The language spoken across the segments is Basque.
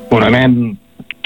Bueno, hemen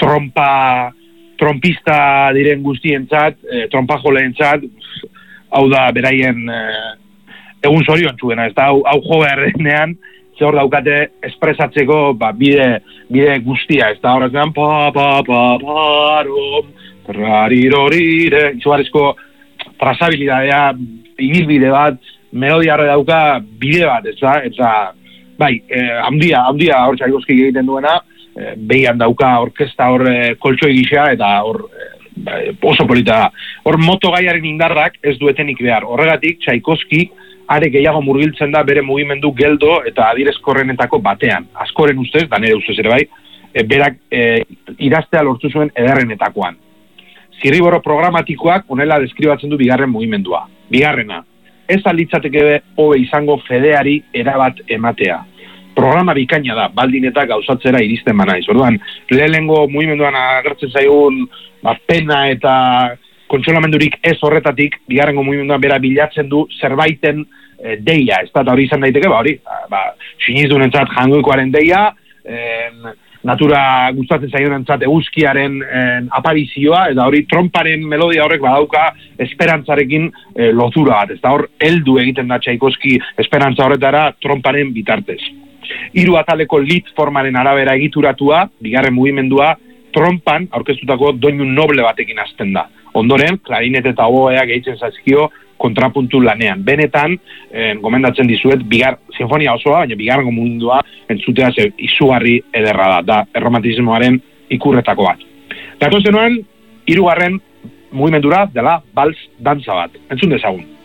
trompista diren guztientzat, trompajoleentzat, hau da beraien egun zorion txuena, ez da, hau jo beharrenean, ze hor daukate espresatzeko bide guztia, ez da, horretan, parom, rarirorire, izugarrizko trazabilidadea, ibilbide bat, melodia horre dauka bide bat, ez da, eta, bai, handia hor Txaikovski egiten duena, behian dauka orkesta hor koltsoi gisa, eta hor oso polita da. Hor motogaiaren indarrak ez duetenik behar. Horregatik, Txaikovski are gehiago murgiltzen da bere mugimendu geldo eta adirezkorrenetako batean. Askoren ustez, da nire ustez ere bai, berak idaztea lortu zuen ederrenetakoan. Zirriborro programatikoak honela deskribatzen du bigarren mugimendua. Bigarrena, ez alitzateke hobe izango fedeari erabat ematea. Programa bikaina da, baldin eta gauzatzera iristen banaiz. Orduan, lehenengo mugimenduan agertzen zaigun pena eta kontsolamendurik ez horretatik, bigarrengo mugimenduan bera bilatzen du zerbaiten deia, ez da hori izan daiteke, hori, sinizunentzat jangoikoaren deia, natura gustatzen zaionentzat eguzkiaren aparizioa, eta hori tromparen melodia horrek badauka esperantzarekin lotura bat, ez da hor heldu egiten da Txaikovski esperantza horretara tromparen bitartez. 3 ataleko lead formaren arabera egituratua, bigarren mugimendua, trompan aurkeztutako doinu noble batekin hasten da. Ondoren, klarinet eta oboeak gehitzen zaizkio kontrapuntu lanean. Benetan, gomendatzen dizuet, sinfonia osoa, baina bigarrengo mugimendua entzutea izugarri ederra da erromantismoaren ikurretako bat. Datozenuan, 3. mugimendura dela bals dantza bat. Entzun dezagun.